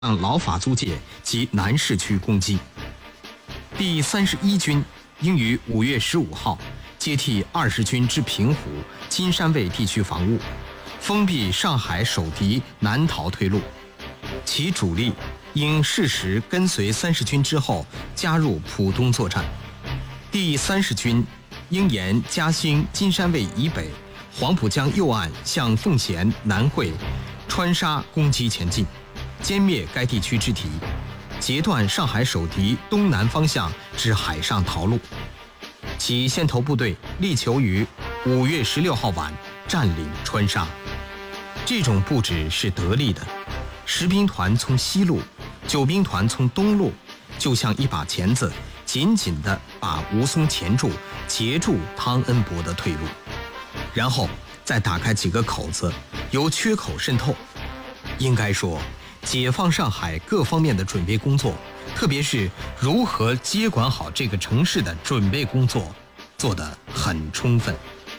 老法租界及南市区攻击。第31军应于5月15号接替20军之平湖、金山卫地区防务，封闭上海守敌南逃退路。其主力应适时跟随30军之后加入浦东作战。第30军应沿嘉兴、金山卫以北、黄浦江右岸向奉贤、南汇、川沙攻击前进，歼灭该地区之敌，截断上海守敌东南方向至海上逃路。其先头部队力求于5月16号晚占领川沙。这种布置是得力的。10兵团从西路，9兵团从东路，就像一把钳子，紧紧地把吴淞钳住，截住汤恩伯的退路，然后再打开几个口子，由缺口渗透。应该说，解放上海各方面的准备工作，特别是如何接管好这个城市的准备工作，做得很充分。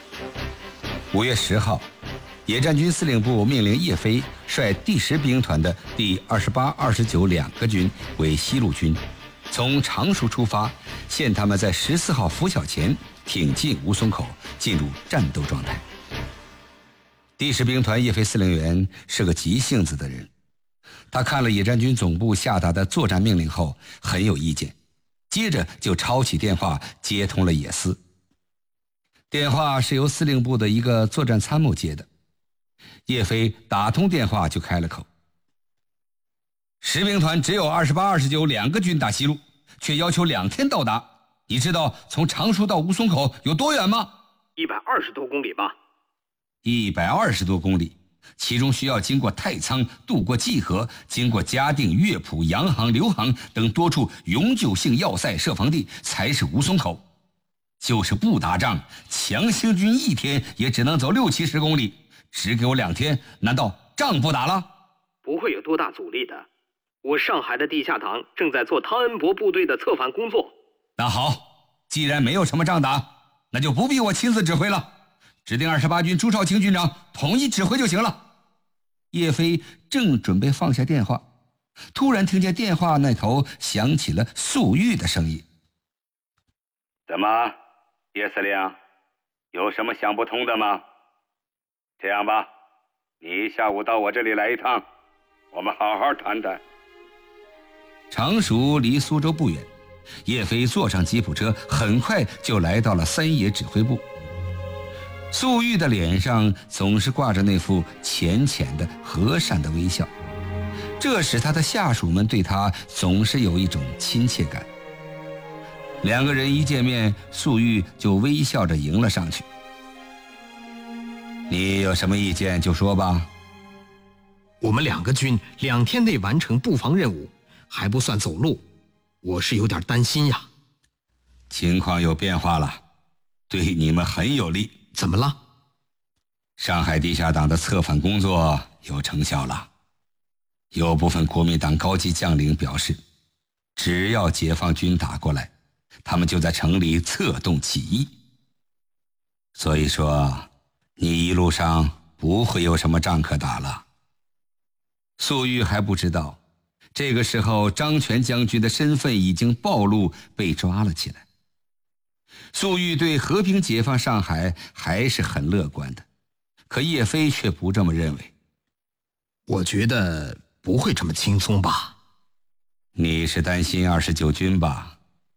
5月10号，野战军司令部命令叶飞率第10兵团的第28、29两个军为西路军，从常熟出发，限他们在14号拂晓前挺进吴淞口，进入战斗状态。第10兵团叶飞司令员是个急性子的人，他看了野战军总部下达的作战命令后很有意见，接着就抄起电话接通了野司。电话是由司令部的一个作战参谋接的，叶飞打通电话就开了口：10兵团只有28、29两个军打西路，却要求2天到达。你知道从常熟到吴淞口有多远吗 ？120多公里吧。 120多公里，其中需要经过太仓，渡过济河，经过嘉定、乐浦、洋行、刘行等多处永久性要塞设防地，才是吴淞口。就是不打仗，强行军1天也只能走60、70公里，只给我2天，难道仗不打了？ 不会有多大阻力的。我上海的地下党正在做汤恩伯部队的策反工作。 那好，既然没有什么仗打，那就不必我亲自指挥了，指定28军朱少卿军长统一指挥就行了。叶飞正准备放下电话，突然听见电话那头响起了粟裕的声音：“ 怎么，叶司令，有什么想不通的吗？这样吧，你下午到我这里来一趟，我们好好谈谈。” 常熟离苏州不远，叶飞坐上吉普车，很快就来到了三野指挥部。粟裕的脸上总是挂着那副浅浅的和善的微笑，这使他的下属们对他总是有一种亲切感。2个人一见面，粟裕就微笑着迎了上去：“你有什么意见就说吧。” 我们2个军2天内完成布防任务，还不算走路，我是有点担心呀。 情况有变化了，对你们很有利。 怎么了？ 上海地下党的策反工作有成效了。有部分国民党高级将领表示，只要解放军打过来，他们就在城里策动起义。所以说，你一路上不会有什么仗可打了。粟裕还不知道，这个时候张全将军的身份已经暴露，被抓了起来。粟裕对和平解放上海还是很乐观的，可叶飞却不这么认为。 我觉得不会这么轻松吧？ 你是担心29军吧？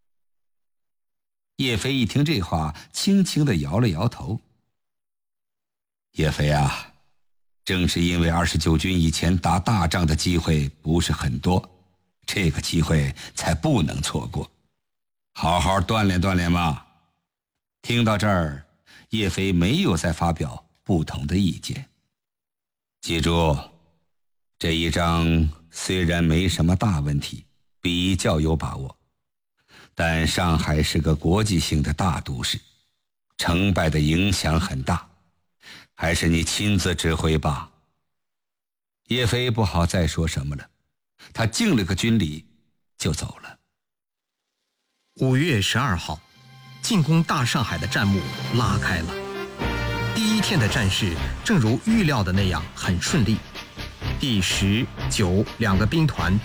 叶飞一听这话，轻轻地摇了摇头。叶飞啊，正是因为29军以前打大仗的机会不是很多，这个机会才不能错过。好好锻炼锻炼嘛。听到这儿，叶飞没有再发表不同的意见。记住，这一仗虽然没什么大问题，比较有把握，但上海是个国际性的大都市，成败的影响很大，还是你亲自指挥吧。叶飞不好再说什么了，他敬了个军礼就走了。 5月12号，进攻大上海的战幕拉开了。第1天的战事正如预料的那样很顺利， 第10、9两个兵团